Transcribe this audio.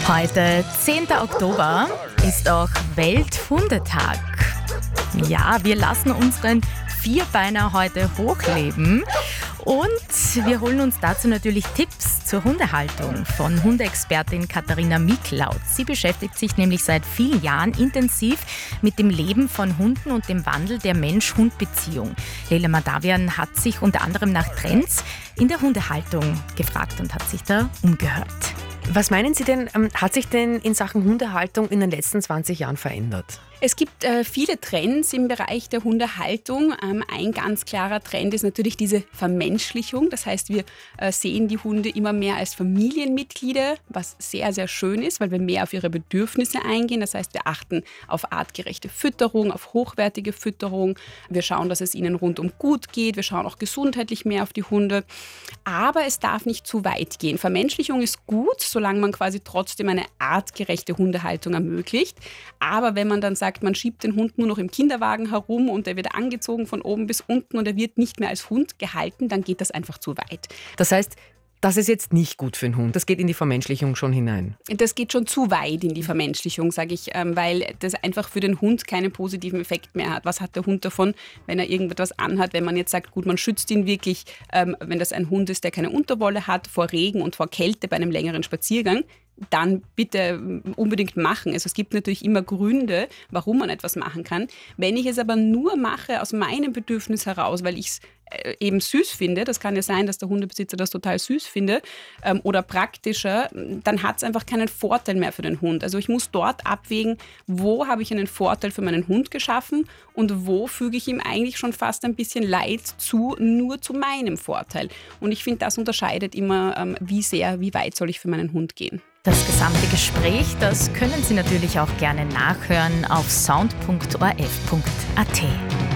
Heute, 10. Oktober, ist auch Welthundetag. Ja, wir lassen unseren Vierbeiner heute hochleben und wir holen uns dazu natürlich Tipps zur Hundehaltung von Hundeexpertin Katharina Miklaut. Sie beschäftigt sich nämlich seit vielen Jahren intensiv mit dem Leben von Hunden und dem Wandel der Mensch-Hund-Beziehung. Leila Madavian hat sich unter anderem nach Trends in der Hundehaltung gefragt und hat sich da umgehört. Was meinen Sie denn, hat sich denn in Sachen Hundehaltung in den letzten 20 Jahren verändert? Es gibt viele Trends im Bereich der Hundehaltung. Ein ganz klarer Trend ist natürlich diese Vermenschlichung. Das heißt, wir sehen die Hunde immer mehr als Familienmitglieder, was sehr, sehr schön ist, weil wir mehr auf ihre Bedürfnisse eingehen. Das heißt, wir achten auf artgerechte Fütterung, auf hochwertige Fütterung. Wir schauen, dass es ihnen rundum gut geht. Wir schauen auch gesundheitlich mehr auf die Hunde. Aber es darf nicht zu weit gehen. Vermenschlichung ist gut, solange man quasi trotzdem eine artgerechte Hundehaltung ermöglicht. Aber wenn man dann sagt, man schiebt den Hund nur noch im Kinderwagen herum und er wird angezogen von oben bis unten und er wird nicht mehr als Hund gehalten, dann geht das einfach zu weit. Das heißt, das ist jetzt nicht gut für einen Hund. Das geht in die Vermenschlichung schon hinein. Das geht schon zu weit in die Vermenschlichung, sage ich, weil das einfach für den Hund keinen positiven Effekt mehr hat. Was hat der Hund davon, wenn er irgendetwas anhat? Wenn man jetzt sagt, gut, man schützt ihn wirklich, wenn das ein Hund ist, der keine Unterwolle hat, vor Regen und vor Kälte bei einem längeren Spaziergang, dann bitte unbedingt machen. Also es gibt natürlich immer Gründe, warum man etwas machen kann. Wenn ich es aber nur mache aus meinem Bedürfnis heraus, weil ich es eben süß finde, das kann ja sein, dass der Hundebesitzer das total süß findet oder praktischer, dann hat es einfach keinen Vorteil mehr für den Hund. Also ich muss dort abwägen, wo habe ich einen Vorteil für meinen Hund geschaffen und wo füge ich ihm eigentlich schon fast ein bisschen Leid zu, nur zu meinem Vorteil. Und ich finde, das unterscheidet immer, wie weit soll ich für meinen Hund gehen. Das gesamte Gespräch, das können Sie natürlich auch gerne nachhören auf sound.orf.at.